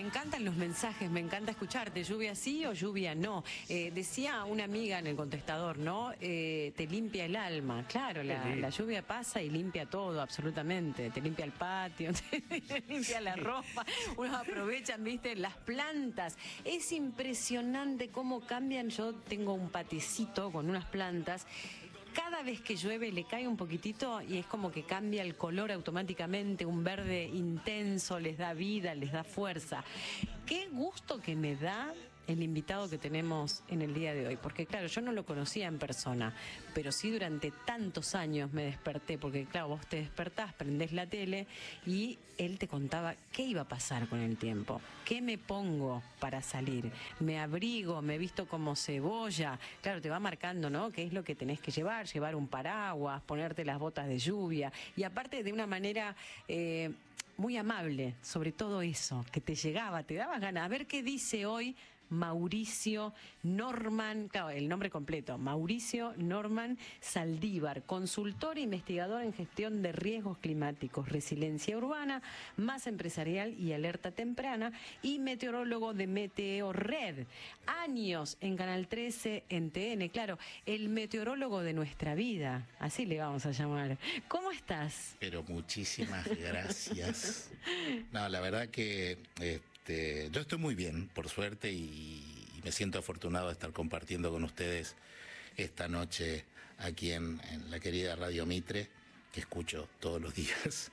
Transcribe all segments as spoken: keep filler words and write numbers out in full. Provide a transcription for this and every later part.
encantan los mensajes, me encanta escucharte. ¿Lluvia sí o lluvia no? Eh, decía una amiga en el contestador, ¿no? Eh, te limpia el alma. Claro, la, la lluvia pasa y limpia todo, absolutamente. Te limpia el patio, te limpia la ropa. Unos aprovechan, ¿viste? Las plantas. Es impresionante cómo cambian. Yo tengo un paticito con unas plantas. Cada vez que llueve le cae un poquitito y es como que cambia el color automáticamente, un verde intenso, les da vida, les da fuerza. Qué gusto que me da el invitado que tenemos en el día de hoy, porque claro, yo no lo conocía en persona, pero sí durante tantos años me desperté, porque claro, vos te despertás, prendés la tele y él te contaba qué iba a pasar con el tiempo, qué me pongo para salir, me abrigo, me visto como cebolla, claro, te va marcando, ¿no? Qué es lo que tenés que llevar, llevar un paraguas, ponerte las botas de lluvia, y aparte de una manera eh, muy amable, sobre todo eso, que te llegaba, te dabas ganas, a ver qué dice hoy Mauricio Norman, claro, el nombre completo, Mauricio Norman Saldívar, consultor e investigador en gestión de riesgos climáticos, resiliencia urbana, masa empresarial y alerta temprana, y meteorólogo de Meteorred. Años en Canal trece, en T N, claro, el meteorólogo de nuestra vida, así le vamos a llamar. ¿Cómo estás? Pero muchísimas gracias. No, la verdad que... Eh, Yo estoy muy bien, por suerte, y, y me siento afortunado de estar compartiendo con ustedes esta noche aquí en, en la querida Radio Mitre, que escucho todos los días.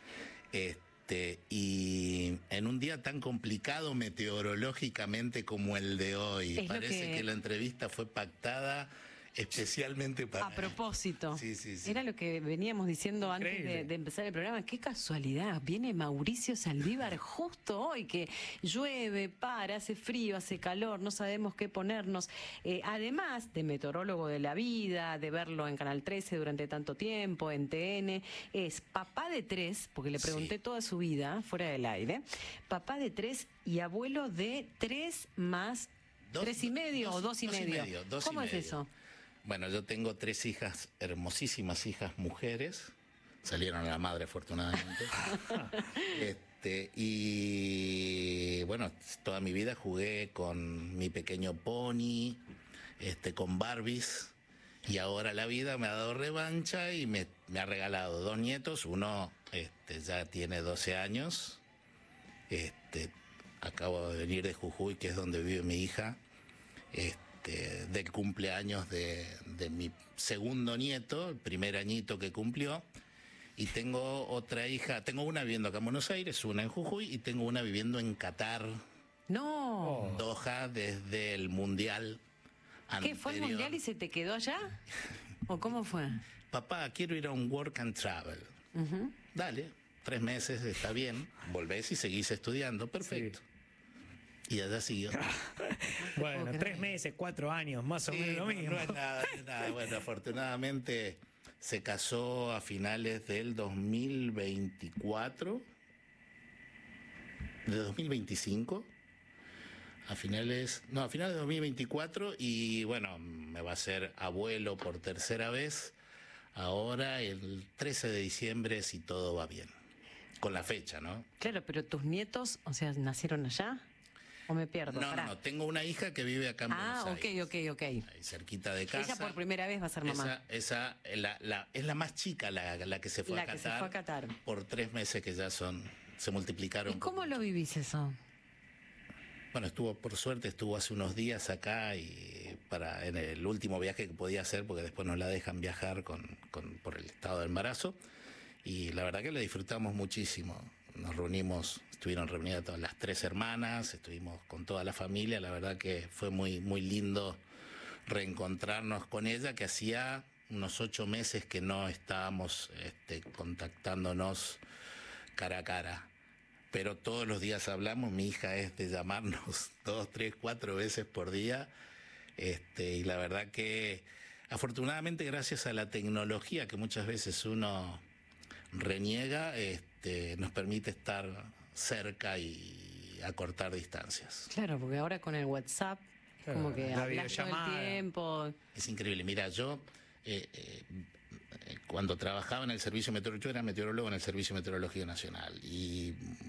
Este, y en un día tan complicado meteorológicamente como el de hoy, es parece que... que la entrevista fue pactada especialmente para... A propósito, sí, sí, sí. Era lo que veníamos diciendo antes de, de empezar el programa. Qué casualidad, viene Mauricio Saldívar justo hoy, que llueve, para, hace frío, hace calor, no sabemos qué ponernos. Eh, además de meteorólogo de la vida, de verlo en Canal trece durante tanto tiempo, en T N, es papá de tres, porque le pregunté sí. toda su vida, fuera del aire, papá de tres y abuelo de tres más dos, tres y medio dos, o dos y dos medio. Y medio dos ¿Cómo y es medio. Eso? Bueno, yo tengo tres hijas, hermosísimas hijas mujeres, salieron a la madre afortunadamente, este, y bueno, toda mi vida jugué con mi pequeño pony, este, con Barbies, y ahora la vida me ha dado revancha y me, me ha regalado dos nietos, uno este, ya tiene doce años, este, acabo de venir de Jujuy, que es donde vive mi hija, este, del cumpleaños de, de mi segundo nieto, el primer añito que cumplió, y tengo otra hija, tengo una viviendo acá en Buenos Aires, una en Jujuy, y tengo una viviendo en Qatar, no, Doha, desde el Mundial anterior. ¿Qué, fue el Mundial y se te quedó allá? ¿O cómo fue? Papá, quiero ir a un work and travel. Uh-huh. Dale, tres meses, está bien, volvés y seguís estudiando, perfecto. Sí. Y allá siguió. Bueno, tres meses, cuatro años, más o sí, menos lo mismo. No, no es nada, no es nada. Bueno, afortunadamente se casó a finales del dos mil veinticuatro, de dos mil veinticinco, a finales, no, a finales de dos mil veinticuatro, y bueno, me va a ser abuelo por tercera vez, ahora el trece de diciembre, si todo va bien. Con la fecha, ¿no? Claro, pero tus nietos, o sea, ¿nacieron allá? ¿O me pierdo? No, no, no, tengo una hija que vive acá en ah, Buenos Aires. Ah, ok, ok, ok. Ahí cerquita de casa. Ella por primera vez va a ser mamá. Esa, esa la, la, es la más chica, la, la que se fue la a Qatar. La que se fue a Qatar. Por tres meses que ya son, se multiplicaron. ¿Y cómo lo vivís eso? Bueno, estuvo, por suerte, estuvo hace unos días acá y para en el último viaje que podía hacer, porque después no la dejan viajar con, con, por el estado de embarazo. Y la verdad que la disfrutamos muchísimo. Nos reunimos, estuvieron reunidas todas las tres hermanas, estuvimos con toda la familia, la verdad que fue muy, muy lindo reencontrarnos con ella, que hacía unos ocho meses que no estábamos este, contactándonos cara a cara. Pero todos los días hablamos, mi hija es de llamarnos dos, tres, cuatro veces por día, este, y la verdad que afortunadamente gracias a la tecnología que muchas veces uno reniega, este, nos permite estar cerca y acortar distancias. Claro, porque ahora con el WhatsApp, claro, como que hablas todo el tiempo. Es increíble. Mira, yo eh, eh, cuando trabajaba en el servicio meteorológico, yo era meteorólogo en el Servicio Meteorológico Nacional, y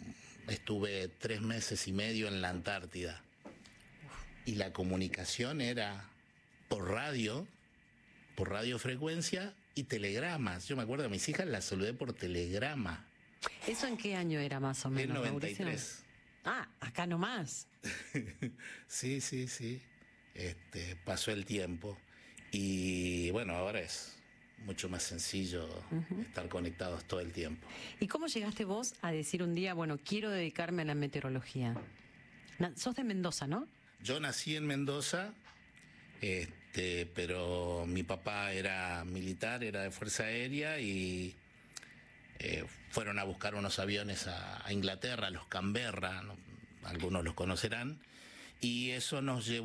estuve tres meses y medio en la Antártida. Y la comunicación era por radio, por radiofrecuencia y telegramas. Yo me acuerdo que a mis hijas las saludé por telegrama. ¿Eso en qué año era más o menos? En noventa y tres. Ah, acá nomás. Sí, sí, sí. Este, pasó el tiempo. Y bueno, ahora es mucho más sencillo uh-huh. estar conectados todo el tiempo. ¿Y cómo llegaste vos a decir un día, bueno, quiero dedicarme a la meteorología? Sos de Mendoza, ¿no? Yo nací en Mendoza, este, pero mi papá era militar, era de Fuerza Aérea y eh, fueron a buscar unos aviones a, a Inglaterra, los Canberra, ¿no? Algunos los conocerán, y eso nos llevó